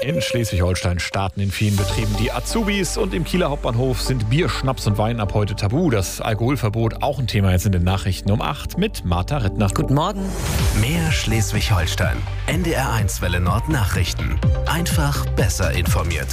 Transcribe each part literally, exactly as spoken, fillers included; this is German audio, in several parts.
In Schleswig-Holstein starten in vielen Betrieben die Azubis und im Kieler Hauptbahnhof sind Bier, Schnaps und Wein ab heute tabu. Das Alkoholverbot auch ein Thema jetzt in den Nachrichten um acht mit Martha Rittner. Guten Morgen. Mehr Schleswig-Holstein. N D R eins Welle Nord Nachrichten. Einfach besser informiert.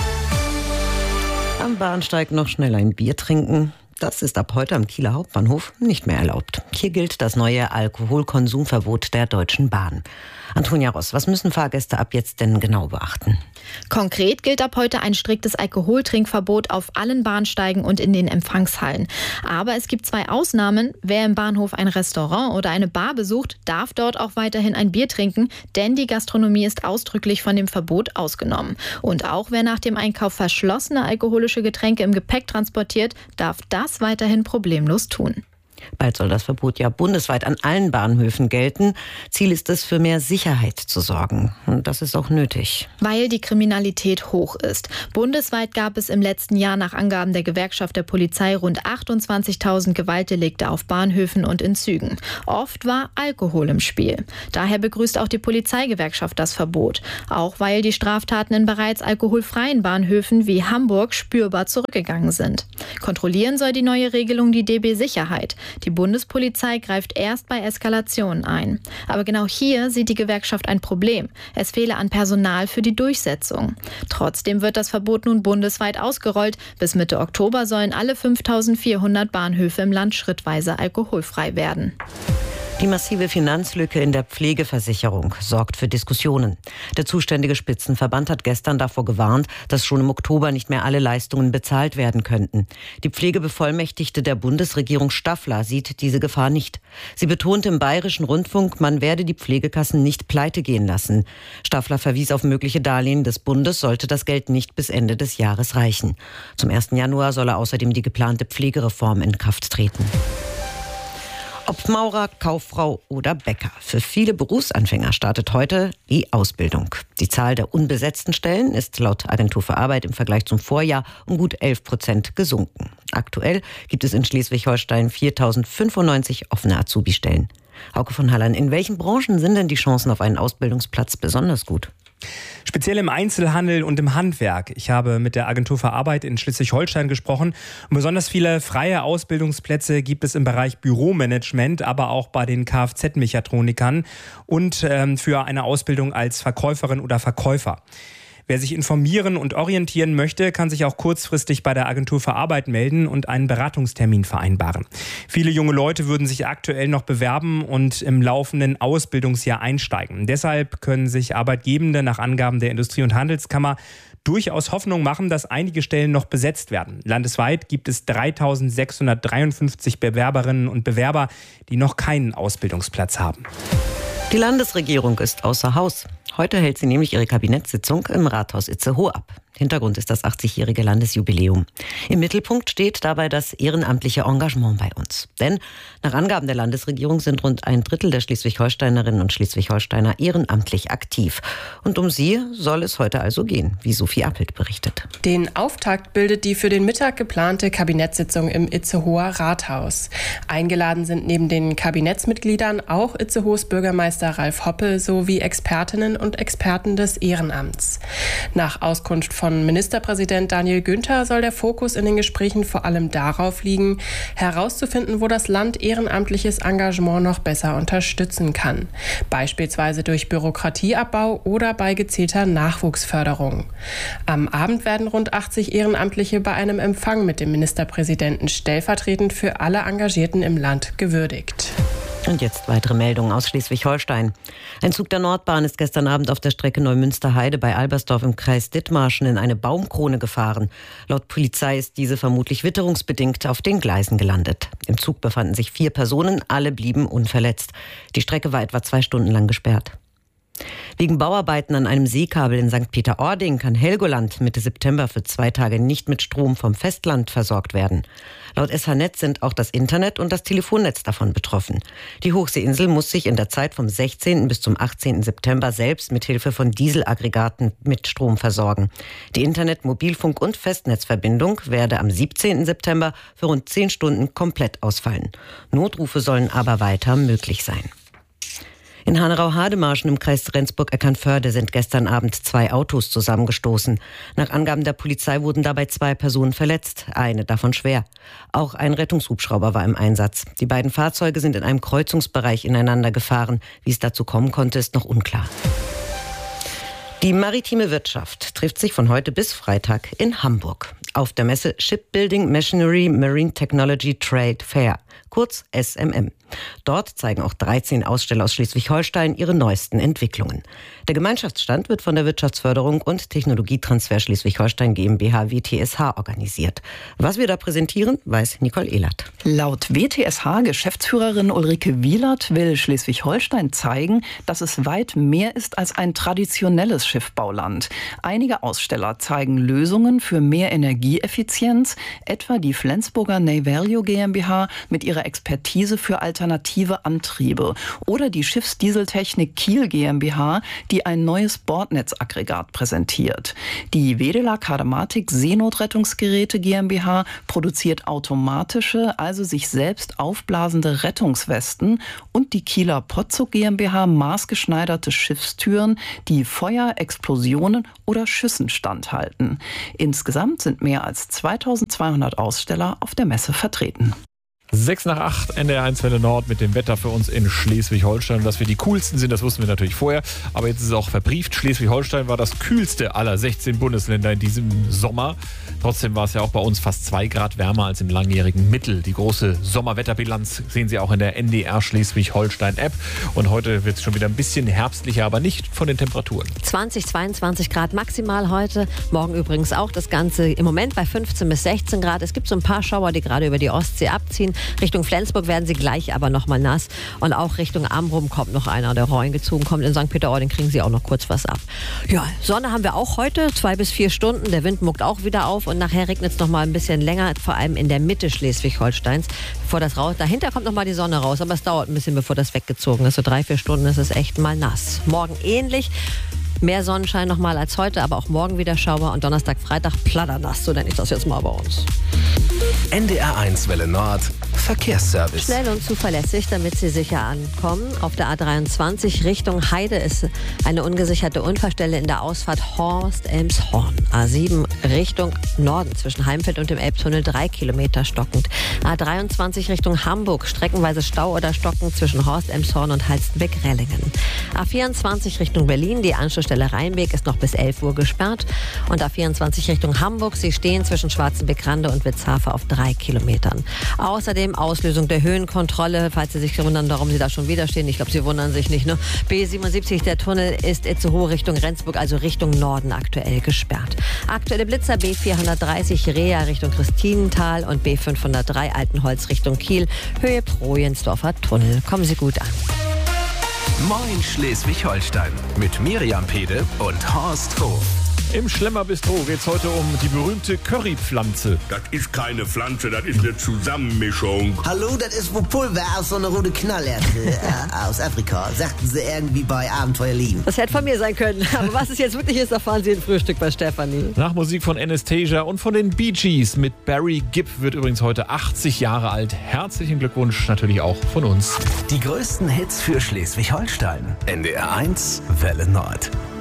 Am Bahnsteig noch schnell ein Bier trinken. Das ist ab heute am Kieler Hauptbahnhof nicht mehr erlaubt. Hier gilt das neue Alkoholkonsumverbot der Deutschen Bahn. Antonia Ross, was müssen Fahrgäste ab jetzt denn genau beachten? Konkret gilt ab heute ein striktes Alkoholtrinkverbot auf allen Bahnsteigen und in den Empfangshallen. Aber es gibt zwei Ausnahmen. Wer im Bahnhof ein Restaurant oder eine Bar besucht, darf dort auch weiterhin ein Bier trinken, denn die Gastronomie ist ausdrücklich von dem Verbot ausgenommen. Und auch wer nach dem Einkauf verschlossene alkoholische Getränke im Gepäck transportiert, darf das weiterhin problemlos tun. Bald soll das Verbot ja bundesweit an allen Bahnhöfen gelten. Ziel ist es, für mehr Sicherheit zu sorgen. Und das ist auch nötig. Weil die Kriminalität hoch ist. Bundesweit gab es im letzten Jahr nach Angaben der Gewerkschaft der Polizei rund achtundzwanzigtausend Gewaltdelikte auf Bahnhöfen und in Zügen. Oft war Alkohol im Spiel. Daher begrüßt auch die Polizeigewerkschaft das Verbot. Auch weil die Straftaten in bereits alkoholfreien Bahnhöfen wie Hamburg spürbar zurückgegangen sind. Kontrollieren soll die neue Regelung die D B Sicherheit. Die Bundespolizei greift erst bei Eskalationen ein. Aber genau hier sieht die Gewerkschaft ein Problem. Es fehle an Personal für die Durchsetzung. Trotzdem wird das Verbot nun bundesweit ausgerollt. Bis Mitte Oktober sollen alle fünftausendvierhundert Bahnhöfe im Land schrittweise alkoholfrei werden. Die massive Finanzlücke in der Pflegeversicherung sorgt für Diskussionen. Der zuständige Spitzenverband hat gestern davor gewarnt, dass schon im Oktober nicht mehr alle Leistungen bezahlt werden könnten. Die Pflegebevollmächtigte der Bundesregierung Staffler sieht diese Gefahr nicht. Sie betonte im Bayerischen Rundfunk, man werde die Pflegekassen nicht pleite gehen lassen. Staffler verwies auf mögliche Darlehen des Bundes, sollte das Geld nicht bis Ende des Jahres reichen. Zum ersten Januar solle außerdem die geplante Pflegereform in Kraft treten. Ob Maurer, Kauffrau oder Bäcker. Für viele Berufsanfänger startet heute die Ausbildung. Die Zahl der unbesetzten Stellen ist laut Agentur für Arbeit im Vergleich zum Vorjahr um gut elf Prozent gesunken. Aktuell gibt es in Schleswig-Holstein viertausendfünfundneunzig offene Azubi-Stellen. Hauke von Hallern, in welchen Branchen sind denn die Chancen auf einen Ausbildungsplatz besonders gut? Speziell im Einzelhandel und im Handwerk. Ich habe mit der Agentur für Arbeit in Schleswig-Holstein gesprochen. Und besonders viele freie Ausbildungsplätze gibt es im Bereich Büromanagement, aber auch bei den Kfz-Mechatronikern und ähm, für eine Ausbildung als Verkäuferin oder Verkäufer. Wer sich informieren und orientieren möchte, kann sich auch kurzfristig bei der Agentur für Arbeit melden und einen Beratungstermin vereinbaren. Viele junge Leute würden sich aktuell noch bewerben und im laufenden Ausbildungsjahr einsteigen. Deshalb können sich Arbeitgebende nach Angaben der Industrie- und Handelskammer durchaus Hoffnung machen, dass einige Stellen noch besetzt werden. Landesweit gibt es dreitausendsechshundertdreiundfünfzig Bewerberinnen und Bewerber, die noch keinen Ausbildungsplatz haben. Die Landesregierung ist außer Haus. Heute hält sie nämlich ihre Kabinettssitzung im Rathaus Itzehoe ab. Hintergrund ist das achtzigjährige Landesjubiläum. Im Mittelpunkt steht dabei das ehrenamtliche Engagement bei uns. Denn nach Angaben der Landesregierung sind rund ein Drittel der Schleswig-Holsteinerinnen und Schleswig-Holsteiner ehrenamtlich aktiv. Und um sie soll es heute also gehen, wie Sophie Appelt berichtet. Den Auftakt bildet die für den Mittag geplante Kabinettssitzung im Itzehoer Rathaus. Eingeladen sind neben den Kabinettsmitgliedern auch Itzehoes Bürgermeister Ralf Hoppe sowie Expertinnen und Experten des Ehrenamts. Nach Auskunft von Ministerpräsident Daniel Günther soll der Fokus in den Gesprächen vor allem darauf liegen, herauszufinden, wo das Land ehrenamtliches Engagement noch besser unterstützen kann. Beispielsweise durch Bürokratieabbau oder bei gezielter Nachwuchsförderung. Am Abend werden rund achtzig Ehrenamtliche bei einem Empfang mit dem Ministerpräsidenten stellvertretend für alle Engagierten im Land gewürdigt. Und jetzt weitere Meldungen aus Schleswig-Holstein. Ein Zug der Nordbahn ist gestern Abend auf der Strecke Neumünster-Heide bei Albersdorf im Kreis Dithmarschen in eine Baumkrone gefahren. Laut Polizei ist diese vermutlich witterungsbedingt auf den Gleisen gelandet. Im Zug befanden sich vier Personen, alle blieben unverletzt. Die Strecke war etwa zwei Stunden lang gesperrt. Wegen Bauarbeiten an einem Seekabel in Sankt Peter-Ording kann Helgoland Mitte September für zwei Tage nicht mit Strom vom Festland versorgt werden. Laut S H-Netz sind auch das Internet und das Telefonnetz davon betroffen. Die Hochseeinsel muss sich in der Zeit vom sechzehnten bis zum achtzehnten September selbst mit Hilfe von Dieselaggregaten mit Strom versorgen. Die Internet-, Mobilfunk- und Festnetzverbindung werde am siebzehnten September für rund zehn Stunden komplett ausfallen. Notrufe sollen aber weiter möglich sein. In Hanau-Hademarschen im Kreis Rendsburg-Eckernförde sind gestern Abend zwei Autos zusammengestoßen. Nach Angaben der Polizei wurden dabei zwei Personen verletzt, eine davon schwer. Auch ein Rettungshubschrauber war im Einsatz. Die beiden Fahrzeuge sind in einem Kreuzungsbereich ineinander gefahren. Wie es dazu kommen konnte, ist noch unklar. Die maritime Wirtschaft trifft sich von heute bis Freitag in Hamburg auf der Messe Shipbuilding Machinery Marine Technology Trade Fair, kurz S M M. Dort zeigen auch dreizehn Aussteller aus Schleswig-Holstein ihre neuesten Entwicklungen. Der Gemeinschaftsstand wird von der Wirtschaftsförderung und Technologietransfer Schleswig-Holstein GmbH W T S H organisiert. Was wir da präsentieren, weiß Nicole Ehlert. Laut W T S H-Geschäftsführerin Ulrike Wielert will Schleswig-Holstein zeigen, dass es weit mehr ist als ein traditionelles Schiffbauland. Einige Aussteller zeigen Lösungen für mehr Energieeffizienz, etwa die Flensburger Neyvalue GmbH mit ihrer Expertise für alternative Antriebe oder die Schiffsdieseltechnik Kiel GmbH, die ein neues Bordnetzaggregat präsentiert. Die Wedela Kadematik Seenotrettungsgeräte GmbH produziert automatische, also sich selbst aufblasende Rettungswesten und die Kieler Pozzuk GmbH maßgeschneiderte Schiffstüren, die Feuer, Explosionen oder Schüssen standhalten. Insgesamt sind mehr als zweitausendzweihundert Aussteller auf der Messe vertreten. Sechs nach acht, N D R eins Welle Nord mit dem Wetter für uns in Schleswig-Holstein. Und dass wir die coolsten sind, das wussten wir natürlich vorher. Aber jetzt ist es auch verbrieft. Schleswig-Holstein war das kühlste aller sechzehn Bundesländer in diesem Sommer. Trotzdem war es ja auch bei uns fast zwei Grad wärmer als im langjährigen Mittel. Die große Sommerwetterbilanz sehen Sie auch in der N D R Schleswig-Holstein-App. Und heute wird es schon wieder ein bisschen herbstlicher, aber nicht von den Temperaturen. zwanzig, zweiundzwanzig Grad maximal heute. Morgen übrigens auch das Ganze im Moment bei fünfzehn bis sechzehn Grad. Es gibt so ein paar Schauer, die gerade über die Ostsee abziehen. Richtung Flensburg werden sie gleich aber noch mal nass. Und auch Richtung Amrum kommt noch einer, der reingezogen kommt. In Sankt Peter-Ording kriegen sie auch noch kurz was ab. Ja, Sonne haben wir auch heute, zwei bis vier Stunden. Der Wind muckt auch wieder auf und nachher regnet es noch mal ein bisschen länger, vor allem in der Mitte Schleswig-Holsteins. Bevor das raus, dahinter kommt noch mal die Sonne raus, aber es dauert ein bisschen, bevor das weggezogen ist. So drei, vier Stunden ist es echt mal nass. Morgen ähnlich. Mehr Sonnenschein noch mal als heute, aber auch morgen wieder Schauer und Donnerstag, Freitag platternass, so nenne ich das jetzt mal bei uns. N D R eins Welle Nord Verkehrsservice. Schnell und zuverlässig, damit Sie sicher ankommen. Auf der A dreiundzwanzig Richtung Heide ist eine ungesicherte Unfallstelle in der Ausfahrt Horst-Elmshorn. A sieben Richtung Norden zwischen Heimfeld und dem Elbtunnel drei Kilometer stockend. A dreiundzwanzig Richtung Hamburg streckenweise Stau oder Stocken zwischen Horst-Elmshorn und Halstenbeck-Rellingen. A vierundzwanzig Richtung Berlin, die Anschlussstelle Rheinweg ist noch bis elf Uhr gesperrt. Und A vierundzwanzig Richtung Hamburg, Sie stehen zwischen Schwarzenbeck-Rande und Witzhafe auf drei Kilometern. Außerdem Auslösung der Höhenkontrolle, falls Sie sich wundern, warum Sie da schon wieder stehen. Ich glaube, Sie wundern sich nicht, ne? B siebenundsiebzig, der Tunnel ist Itzehoe Richtung Rendsburg, also Richtung Norden aktuell gesperrt. Aktuelle Blitzer B vierhundertdreißig Rea Richtung Christinental und B fünfhundertdrei Altenholz Richtung Kiel, Höhe Projensdorfer Tunnel. Kommen Sie gut an. Moin Schleswig-Holstein mit Miriam Pede und Horst Hof. Im Schlemmer-Bistro geht es heute um die berühmte Currypflanze. Das ist keine Pflanze, das ist eine Zusammenmischung. Hallo, das ist wohl Pulver aus so einer roten Knallerde äh, aus Afrika, sagten sie irgendwie bei Abenteuer lieben. Das hätte von mir sein können, aber was es jetzt wirklich ist, erfahren Sie im Frühstück bei Stefanie. Nach Musik von Anastasia und von den Bee Gees mit Barry Gibb wird übrigens heute achtzig Jahre alt. Herzlichen Glückwunsch natürlich auch von uns. Die größten Hits für Schleswig-Holstein. N D R eins Welle Nord.